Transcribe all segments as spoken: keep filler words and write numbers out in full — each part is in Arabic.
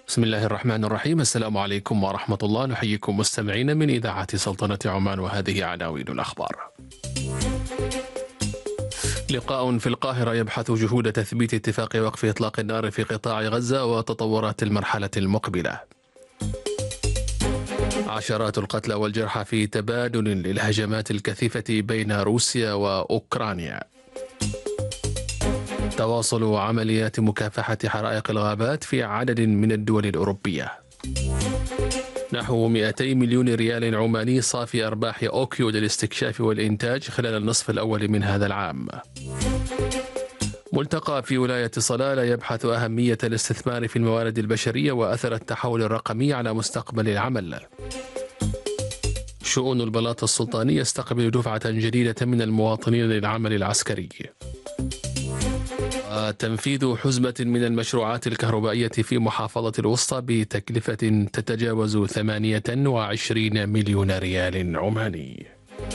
بسم الله الرحمن الرحيم. السلام عليكم ورحمة الله. نحييكم مستمعين من إذاعة سلطنة عمان، وهذه عناوين الأخبار. لقاء في القاهرة يبحث جهود تثبيت اتفاق وقف إطلاق النار في قطاع غزة وتطورات المرحلة المقبلة. عشرات القتلى والجرحى في تبادل للهجمات الكثيفة بين روسيا وأوكرانيا. تواصل عمليات مكافحة حرائق الغابات في عدد من الدول الأوروبية. نحو مئتي مليون ريال عماني صافي أرباح أوكيو للاستكشاف والإنتاج خلال النصف الأول من هذا العام. ملتقى في ولاية صلالة يبحث أهمية الاستثمار في الموارد البشرية وأثر التحول الرقمي على مستقبل العمل. شؤون البلاط السلطاني يستقبل دفعة جديدة من المواطنين للعمل العسكري. وتنفيذ حزمة من المشروعات الكهربائية في محافظة الوسطى بتكلفة تتجاوز ثمانية وعشرين مليون ريال عماني.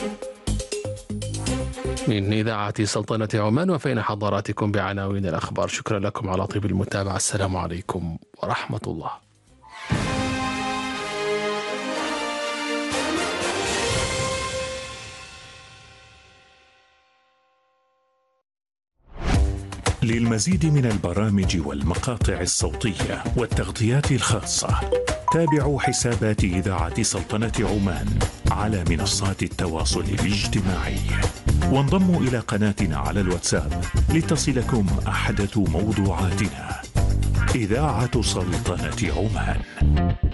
من إذاعة سلطنة عمان، وفين حضراتكم بعناوين الأخبار. شكرا لكم على طيب المتابعة. السلام عليكم ورحمة الله. للمزيد من البرامج والمقاطع الصوتية والتغطيات الخاصة، تابعوا حسابات إذاعة سلطنة عمان على منصات التواصل الاجتماعي، وانضموا إلى قناتنا على الواتساب لتصلكم أحدث موضوعاتنا. إذاعة سلطنة عمان.